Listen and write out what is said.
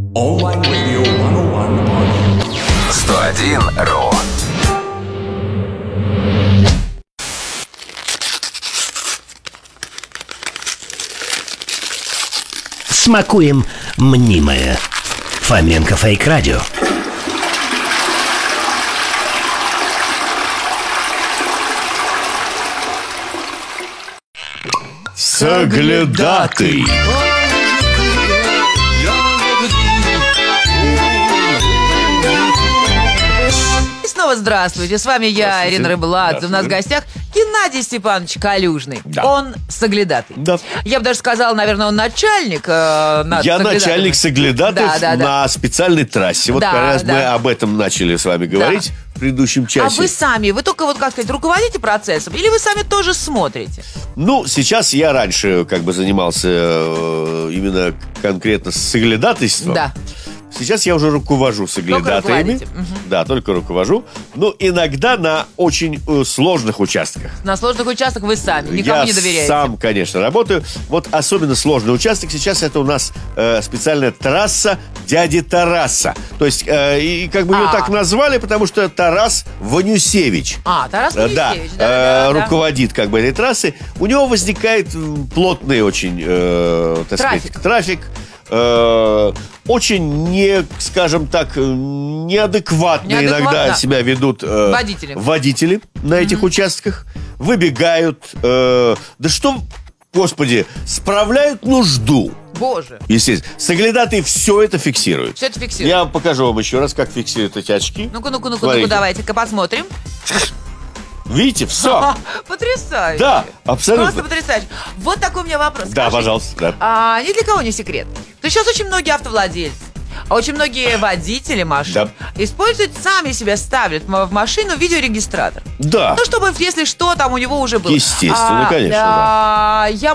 Online Radio 101. 101.ru. Смакуем мнимое. Фоменко Фейк Радио. Соглядатый. И снова здравствуйте, с вами я, Ирина Рыбладзе. У нас в гостях Геннадий Степанович Калюжный. Да. Он соглядатый. Да. Я бы даже сказала, наверное, он начальник над Я соглядатыми. начальник соглядатаев Да. на специальной трассе. Вот Да, как раз да. мы об этом начали с вами говорить в предыдущем А часе. вы сами, вы только, вот как сказать, руководите процессом? Или вы сами тоже смотрите? Ну, сейчас я раньше как бы занимался именно конкретно соглядатайством. Да. Сейчас я уже руковожу соглядатаями. руководите. Мгм. Да, только руковожу. Но иногда на очень сложных участках. На сложных участках вы сами, никому Я не доверяете. сам, конечно, работаю. Вот особенно сложный участок сейчас это у нас специальная трасса дяди Тараса. То есть, и как бы ее так назвали, потому что Тарас Ванюсевич. Тарас Да, Ванюсевич, да. руководит как бы этой трассой. У него возникает плотный очень, трафик. Очень очень неадекватно иногда себя ведут водители на этих участках. Выбегают, справляют нужду. Боже. Естественно, соглядатый все это фиксирует. Все это фиксирует. Я вам покажу вам еще раз, как фиксируют эти очки. Ну-ка, Смотрите. давайте-ка посмотрим. Видите, все. Потрясающе. Да, абсолютно. Просто потрясающе. Вот такой у меня вопрос. Да, Скажите, пожалуйста. Да. Ни для кого не секрет. То сейчас очень многие автовладельцы, очень многие водители машин используют, сами себе ставят в машину видеорегистратор. Да. Ну, чтобы, если что, там у него уже было. Естественно, конечно, Я